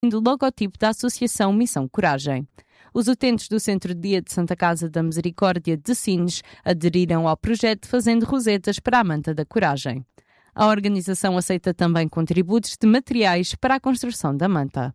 do logotipo da Associação Missão Coragem. Os utentes do Centro de Dia de Santa Casa da Misericórdia de Sines aderiram ao projeto fazendo rosetas para a Manta da Coragem. A organização aceita também contributos de materiais para a construção da manta.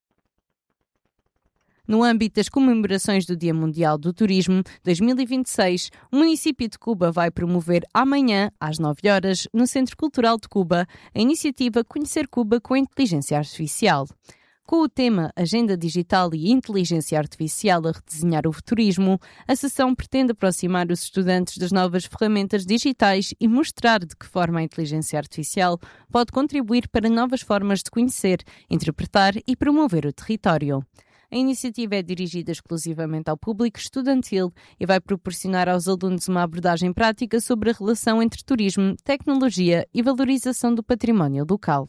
No âmbito das comemorações do Dia Mundial do Turismo 2026, o município de Cuba vai promover amanhã, às 9 horas, no Centro Cultural de Cuba, a iniciativa Conhecer Cuba com a Inteligência Artificial. Com o tema Agenda Digital e Inteligência Artificial a redesenhar o turismo, a sessão pretende aproximar os estudantes das novas ferramentas digitais e mostrar de que forma a inteligência artificial pode contribuir para novas formas de conhecer, interpretar e promover o território. A iniciativa é dirigida exclusivamente ao público estudantil e vai proporcionar aos alunos uma abordagem prática sobre a relação entre turismo, tecnologia e valorização do património local.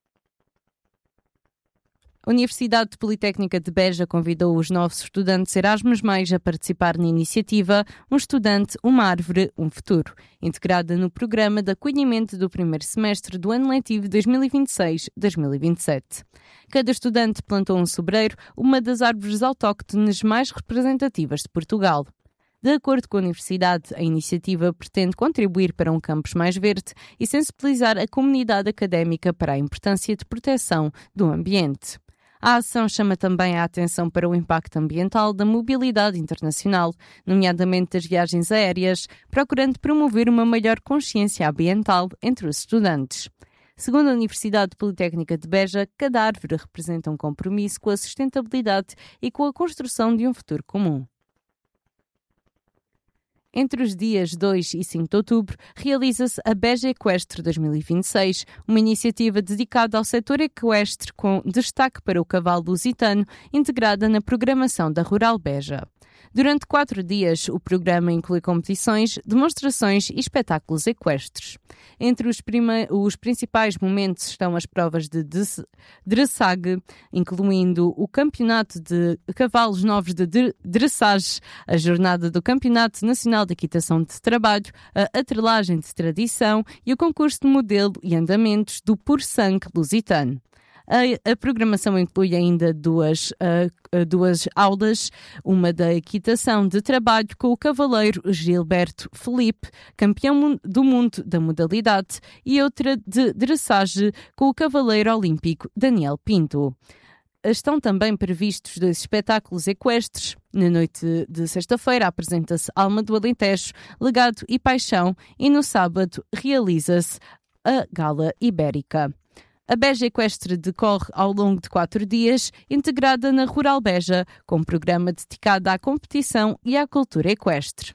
A Universidade Politécnica de Beja convidou os novos estudantes Erasmus+, a participar na iniciativa Um Estudante, Uma Árvore, Um Futuro, integrada no programa de acolhimento do primeiro semestre do ano letivo 2026-2027. Cada estudante plantou um sobreiro, uma das árvores autóctones mais representativas de Portugal. De acordo com a Universidade, a iniciativa pretende contribuir para um campus mais verde e sensibilizar a comunidade académica para a importância de proteção do ambiente. A ação chama também a atenção para o impacto ambiental da mobilidade internacional, nomeadamente das viagens aéreas, procurando promover uma maior consciência ambiental entre os estudantes. Segundo a Universidade Politécnica de Beja, cada árvore representa um compromisso com a sustentabilidade e com a construção de um futuro comum. Entre os dias 2 e 5 de outubro, realiza-se a Beja Equestre 2026, uma iniciativa dedicada ao setor equestre com destaque para o cavalo lusitano, integrada na programação da Rural Beja. Durante 4 dias, o programa inclui competições, demonstrações e espetáculos equestres. Entre os principais momentos estão as provas de dressage, incluindo o Campeonato de Cavalos Novos de Dressage, a jornada do Campeonato Nacional de Equitação de Trabalho, a atrelagem de tradição e o concurso de modelo e andamentos do Pur Sangue Lusitano. A programação inclui ainda duas aulas, uma da equitação de trabalho com o cavaleiro Gilberto Felipe, campeão do mundo da modalidade, e outra de dressage com o cavaleiro olímpico Daniel Pinto. Estão também previstos 2 espetáculos equestres. Na noite de sexta-feira apresenta-se Alma do Alentejo, Legado e Paixão, e no sábado realiza-se a Gala Ibérica. A Beja Equestre decorre ao longo de 4 dias, integrada na Rural Beja, com um programa dedicado à competição e à cultura equestre.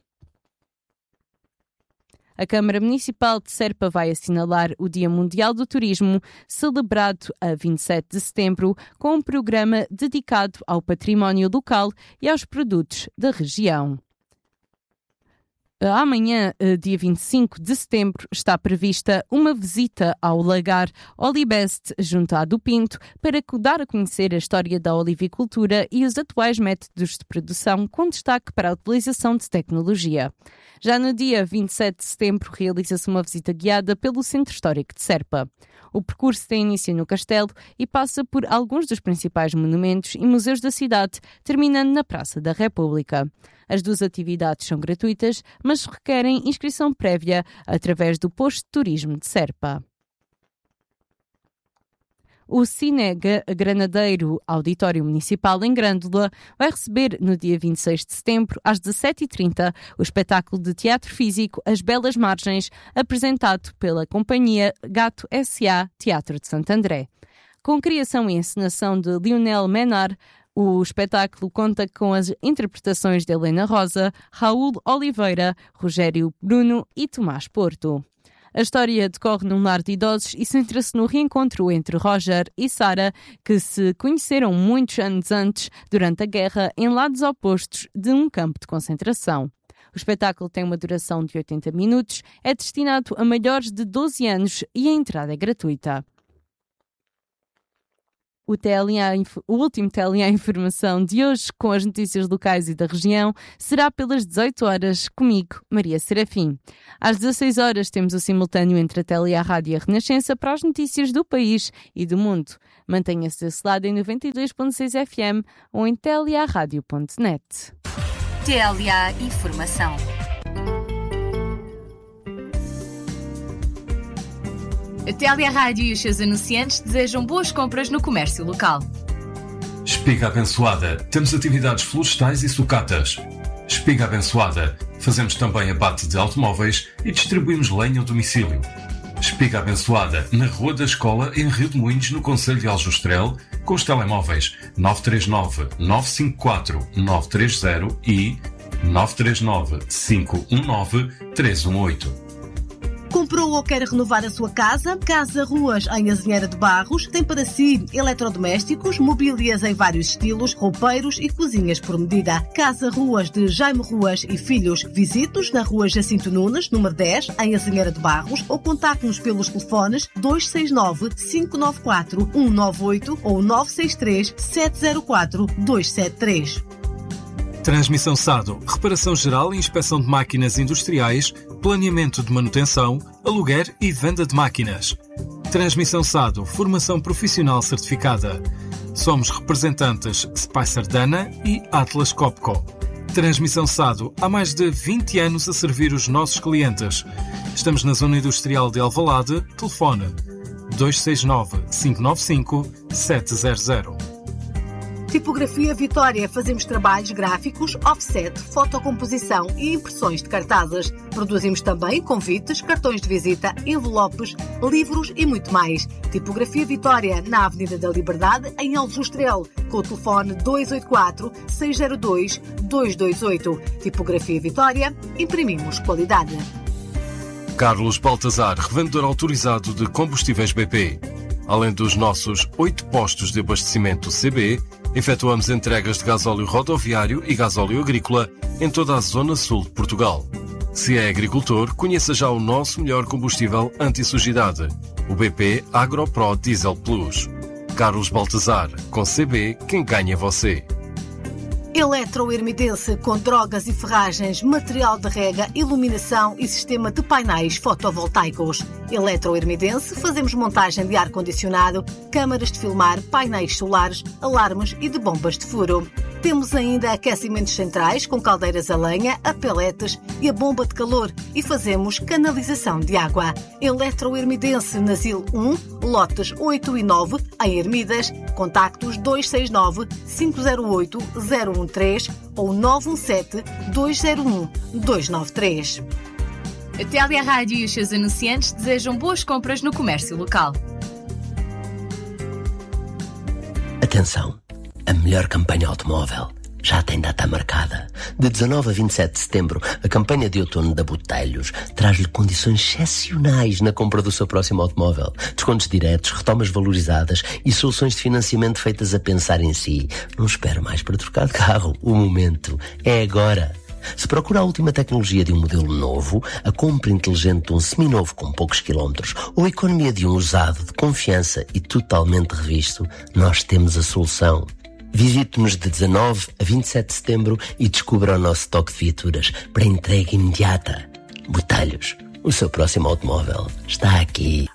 A Câmara Municipal de Serpa vai assinalar o Dia Mundial do Turismo, celebrado a 27 de setembro, com um programa dedicado ao património local e aos produtos da região. Amanhã, dia 25 de setembro, está prevista uma visita ao lagar Olibeste, junto à do Pinto, para dar a conhecer a história da olivicultura e os atuais métodos de produção, com destaque para a utilização de tecnologia. Já no dia 27 de setembro, realiza-se uma visita guiada pelo Centro Histórico de Serpa. O percurso tem início no Castelo e passa por alguns dos principais monumentos e museus da cidade, terminando na Praça da República. As 2 atividades são gratuitas, mas requerem inscrição prévia através do posto de turismo de Serpa. O Cine Granadeiro Auditório Municipal em Grândola vai receber no dia 26 de setembro, às 17h30, o espetáculo de teatro físico As Belas Margens, apresentado pela companhia Gato S.A. Teatro de Santo André. Com criação e encenação de Lionel Menard, o espetáculo conta com as interpretações de Helena Rosa, Raul Oliveira, Rogério Bruno e Tomás Porto. A história decorre num lar de idosos e centra-se no reencontro entre Roger e Sara, que se conheceram muitos anos antes, durante a guerra, em lados opostos de um campo de concentração. O espetáculo tem uma duração de 80 minutos, é destinado a maiores de 12 anos e a entrada é gratuita. O último TLA Informação de hoje, com as notícias locais e da região, será pelas 18 horas, comigo, Maria Serafim. Às 16 horas temos o simultâneo entre a TLA Rádio e a Renascença para as notícias do país e do mundo. Mantenha-se desse lado em 92.6 FM ou em tlarádio.net. TLA Informação. A TLA Rádio e os seus anunciantes desejam boas compras no comércio local. Espiga Abençoada. Temos atividades florestais e sucatas. Espiga Abençoada. Fazemos também abate de automóveis e distribuímos lenha ao domicílio. Espiga Abençoada, na Rua da Escola, em Rio de Moinhos, no concelho de Aljustrel, com os telemóveis 939 954 930 e 939 519 318. Comprou ou quer renovar a sua casa? Casa Ruas, em Azinheira de Barros, tem para si eletrodomésticos, mobílias em vários estilos, roupeiros e cozinhas por medida. Casa Ruas de Jaime Ruas e Filhos. Visite-nos na Rua Jacinto Nunes, número 10, em Azinheira de Barros, ou contacte-nos pelos telefones 269 594 198 ou 963 704 273. Transmissão SADO, reparação geral e inspeção de máquinas industriais, planeamento de manutenção, aluguer e venda de máquinas. Transmissão SADO, formação profissional certificada. Somos representantes Spicer Dana e Atlas Copco. Transmissão SADO, há mais de 20 anos a servir os nossos clientes. Estamos na Zona Industrial de Alvalade, telefone 269 595 700. Tipografia Vitória. Fazemos trabalhos gráficos, offset, fotocomposição e impressões de cartazes. Produzimos também convites, cartões de visita, envelopes, livros e muito mais. Tipografia Vitória, na Avenida da Liberdade, em Aljustrel, com o telefone 284 602 228. Tipografia Vitória, imprimimos qualidade. Carlos Baltazar, revendedor autorizado de combustíveis BP. Além dos nossos 8 postos de abastecimento CB, efetuamos entregas de gasóleo rodoviário e gasóleo agrícola em toda a zona sul de Portugal. Se é agricultor, conheça já o nosso melhor combustível anti-sujidade, o BP AgroPro Diesel Plus. Carlos Baltazar, com CB, quem ganha é você. Eletroermidense, com drogas e ferragens, material de rega, iluminação e sistema de painéis fotovoltaicos. Eletroermidense, fazemos montagem de ar-condicionado, câmaras de filmar, painéis solares, alarmes e de bombas de furo. Temos ainda aquecimentos centrais com caldeiras a lenha, a peletes e a bomba de calor e fazemos canalização de água. Eletroermidense, Nasil 1, lotes 8 e 9, em Ermidas, contactos 269 508 013 ou 917 201 293. A TLA Rádio e os seus anunciantes desejam boas compras no comércio local. Atenção! A melhor campanha automóvel já tem data marcada. De 19 a 27 de setembro, a campanha de outono da Botelhos traz-lhe condições excepcionais na compra do seu próximo automóvel. Descontos diretos, retomas valorizadas e soluções de financiamento feitas a pensar em si. Não espere mais para trocar de carro. O momento é agora. Se procura a última tecnologia de um modelo novo, a compra inteligente de um seminovo com poucos quilómetros ou a economia de um usado de confiança e totalmente revisto, nós temos a solução. Visite-nos de 19 a 27 de setembro e descubra o nosso toque de viaturas para entrega imediata. Botelhos, o seu próximo automóvel está aqui.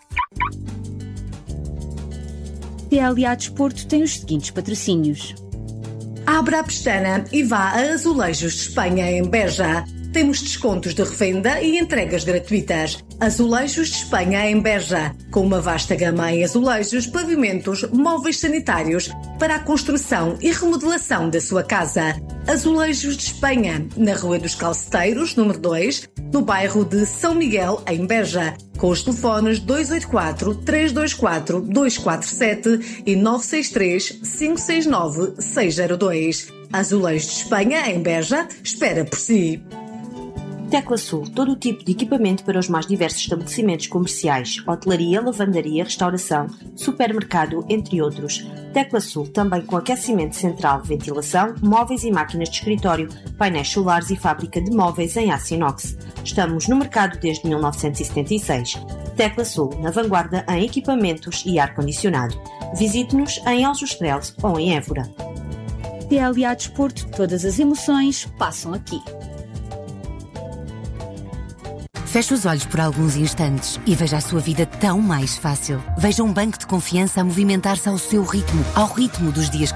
TLA Desporto tem os seguintes patrocínios. Abra a pestana e vá a Azulejos de Espanha, em Beja. Temos descontos de revenda e entregas gratuitas. Azulejos de Espanha, em Beja, com uma vasta gama em azulejos, pavimentos, móveis sanitários para a construção e remodelação da sua casa. Azulejos de Espanha, na Rua dos Calceteiros, número 2, no bairro de São Miguel, em Beja, com os telefones 284 324 247 e 963 569 602. Azulejos de Espanha, em Beja, espera por si. Tecla Sul, todo o tipo de equipamento para os mais diversos estabelecimentos comerciais, hotelaria, lavandaria, restauração, supermercado, entre outros. Tecla Sul, também com aquecimento central, ventilação, móveis e máquinas de escritório, painéis solares e fábrica de móveis em aço inox. Estamos no mercado desde 1976. Tecla Sul, na vanguarda em equipamentos e ar-condicionado. Visite-nos em Aljustrel ou em Évora. TLA Desporto, todas as emoções passam aqui. Feche os olhos por alguns instantes e veja a sua vida tão mais fácil. Veja um banco de confiança a movimentar-se ao seu ritmo, ao ritmo dos dias que